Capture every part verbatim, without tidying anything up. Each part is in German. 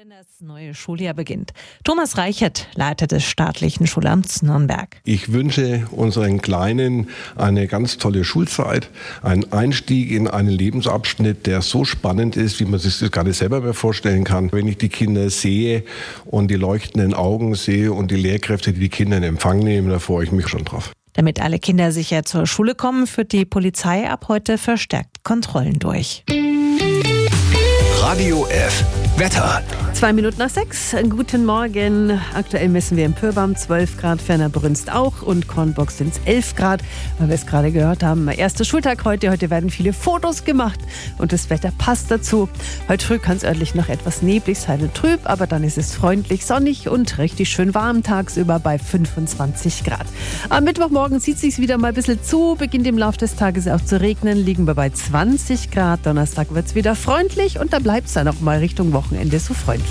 wenn das neue Schuljahr beginnt. Thomas Reichert leitet des staatlichen Schulamts Nürnberg. Ich wünsche unseren Kleinen eine ganz tolle Schulzeit, einen Einstieg in einen Lebensabschnitt, der so spannend ist, wie man sich das gar nicht selber mehr vorstellen kann. Wenn ich die Kinder sehe und die leuchtenden Augen sehe und die Lehrkräfte, die die Kinder in Empfang nehmen, da freue ich mich schon drauf. Damit alle Kinder sicher zur Schule kommen, führt die Polizei ab heute verstärkt Kontrollen durch. Radio F. Wetter. Zwei Minuten nach sechs. Guten Morgen. Aktuell messen wir in Pörbam zwölf Grad, ferner Brünst auch und Kornbock sind es elf Grad, weil wir es gerade gehört haben. Erster Schultag heute. Heute werden viele Fotos gemacht und das Wetter passt dazu. Heute früh kann es örtlich noch etwas neblig sein und trüb, aber dann ist es freundlich, sonnig und richtig schön warm tagsüber bei fünfundzwanzig Grad. Am Mittwochmorgen zieht es sich wieder mal ein bisschen zu, beginnt im Laufe des Tages auch zu regnen, liegen wir bei zwanzig Grad. Donnerstag wird es wieder freundlich und da bleibt es dann auch mal Richtung Wochenende so freundlich.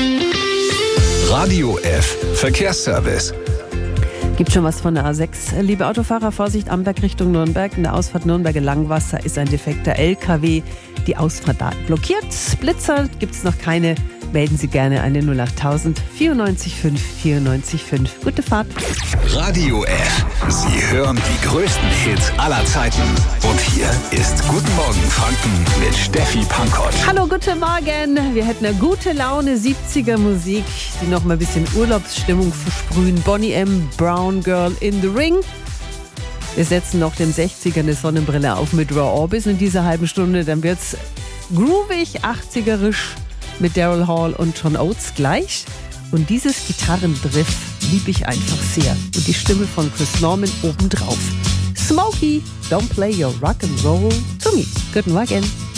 Radio F. Verkehrsservice. Gibt schon was von der A sechs. Liebe Autofahrer, Vorsicht, Amberg Richtung Nürnberg. In der Ausfahrt Nürnberger Langwasser ist ein defekter L K W. Die Ausfahrt da blockiert. Blitzer gibt es noch keine. Melden Sie gerne eine null achttausend vierundneunzig fünf vierundneunzig fünf. Gute Fahrt. Radio F. Sie hören die größten Hits aller Zeiten. Und hier ist Guten Morgen Franken mit Steffi Pankott. Hallo, guten Morgen. Wir hätten eine gute Laune siebziger Musik, die noch mal ein bisschen Urlaubsstimmung versprühen. Bonnie M. Brown Girl in the Ring. Wir setzen noch dem sechziger eine Sonnenbrille auf mit Raw Orbis in dieser halben Stunde. Dann wird's groovig, achtzigerisch mit Daryl Hall und John Oates gleich. Und dieses Gitarrendriff liebe ich einfach sehr. Und die Stimme von Chris Norman obendrauf. Smokey, don't play your rock and roll to me. Guten Morgen.